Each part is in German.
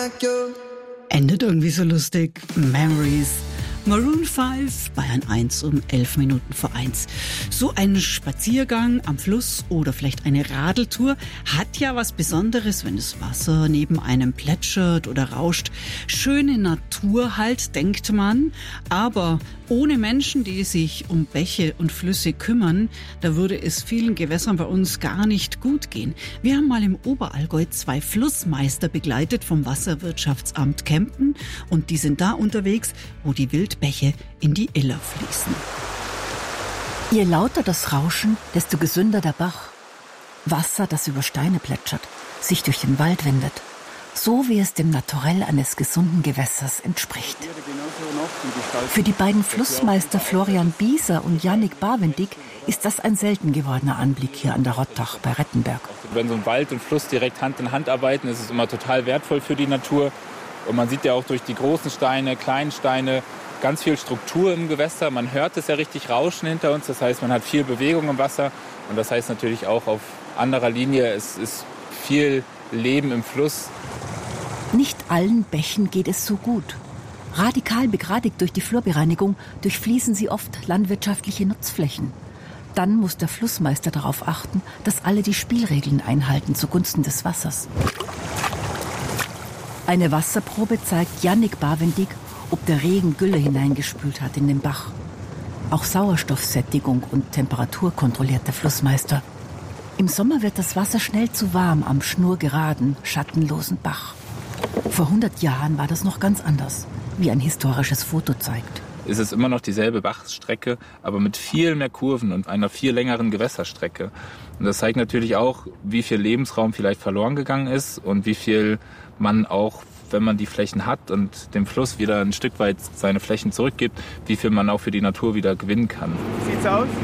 Endet irgendwie so lustig. Memories. Maroon 5, Bayern 1 um 1:11. So ein Spaziergang am Fluss oder vielleicht eine Radeltour hat ja was Besonderes, wenn das Wasser neben einem plätschert oder rauscht. Schöne Natur halt, denkt man. Aber ohne Menschen, die sich um Bäche und Flüsse kümmern, da würde es vielen Gewässern bei uns gar nicht gut gehen. Wir haben mal im Oberallgäu 2 Flussmeister begleitet vom Wasserwirtschaftsamt Kempten und die sind da unterwegs, wo die Wildbäche in die Iller fließen. Je lauter das Rauschen, desto gesünder der Bach. Wasser, das über Steine plätschert, sich durch den Wald windet. So wie es dem Naturell eines gesunden Gewässers entspricht. Für die beiden Flussmeister Florian Bieser und Jannik Bawendig ist das ein selten gewordener Anblick hier an der Rottach bei Rettenberg. Wenn so ein Wald und Fluss direkt Hand in Hand arbeiten, ist es immer total wertvoll für die Natur. Und man sieht ja auch durch die großen Steine, kleinen Steine, ganz viel Struktur im Gewässer. Man hört es ja richtig rauschen hinter uns. Das heißt, man hat viel Bewegung im Wasser. Und das heißt natürlich auch auf anderer Linie, es ist viel Leben im Fluss. Nicht allen Bächen geht es so gut. Radikal begradigt durch die Flurbereinigung durchfließen sie oft landwirtschaftliche Nutzflächen. Dann muss der Flussmeister darauf achten, dass alle die Spielregeln einhalten zugunsten des Wassers. Eine Wasserprobe zeigt Jannik Bawendig, ob der Regen Gülle hineingespült hat in den Bach. Auch Sauerstoffsättigung und Temperatur kontrolliert der Flussmeister. Im Sommer wird das Wasser schnell zu warm am schnurgeraden, schattenlosen Bach. Vor 100 Jahren war das noch ganz anders, wie ein historisches Foto zeigt. Es ist immer noch dieselbe Bachstrecke, aber mit viel mehr Kurven und einer viel längeren Gewässerstrecke. Und das zeigt natürlich auch, wie viel Lebensraum vielleicht verloren gegangen ist und wie viel man auch, wenn man die Flächen hat und dem Fluss wieder ein Stück weit seine Flächen zurückgibt, wie viel man auch für die Natur wieder gewinnen kann. Wie sieht's aus?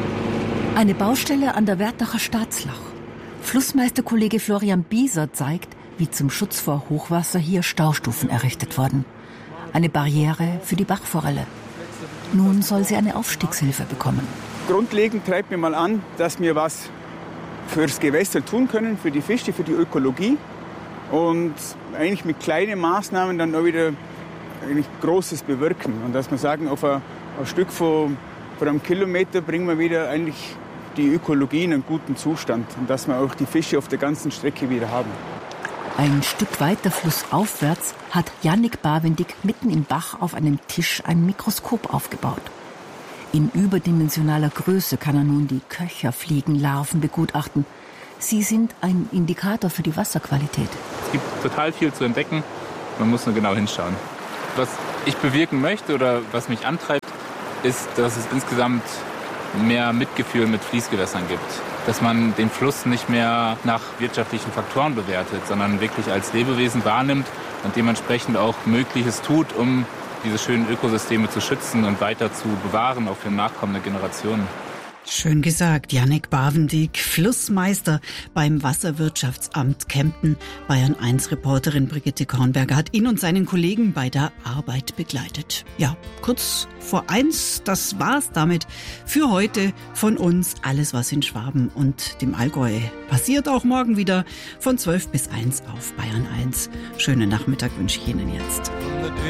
Eine Baustelle an der Wertacher Staatslach. Flussmeisterkollege Florian Bieser zeigt, wie zum Schutz vor Hochwasser hier Staustufen errichtet wurden. Eine Barriere für die Bachforelle. Nun soll sie eine Aufstiegshilfe bekommen. Grundlegend treibt mir mal an, dass wir was fürs Gewässer tun können, für die Fische, für die Ökologie. Und eigentlich mit kleinen Maßnahmen dann auch wieder eigentlich Großes bewirken. Und dass wir sagen, auf ein Stück von einem Kilometer bringen wir wieder eigentlich die Ökologie in einen guten Zustand. Und dass wir auch die Fische auf der ganzen Strecke wieder haben. Ein Stück weiter flussaufwärts hat Jannik Bawendig mitten im Bach auf einem Tisch ein Mikroskop aufgebaut. In überdimensionaler Größe kann er nun die Köcherfliegenlarven begutachten. Sie sind ein Indikator für die Wasserqualität. Es gibt total viel zu entdecken, man muss nur genau hinschauen. Was ich bewirken möchte oder was mich antreibt, ist, dass es insgesamt mehr Mitgefühl mit Fließgewässern gibt. Dass man den Fluss nicht mehr nach wirtschaftlichen Faktoren bewertet, sondern wirklich als Lebewesen wahrnimmt und dementsprechend auch Mögliches tut, um diese schönen Ökosysteme zu schützen und weiter zu bewahren, auch für nachkommende Generationen. Schön gesagt, Jannik Bawendig, Flussmeister beim Wasserwirtschaftsamt Kempten. Bayern 1 Reporterin Brigitte Kornberger hat ihn und seinen Kollegen bei der Arbeit begleitet. Ja, kurz vor 1, das war's damit für heute von uns. Alles, was in Schwaben und dem Allgäu passiert, auch morgen wieder von 12 bis 1 auf Bayern 1. Schönen Nachmittag wünsche ich Ihnen jetzt.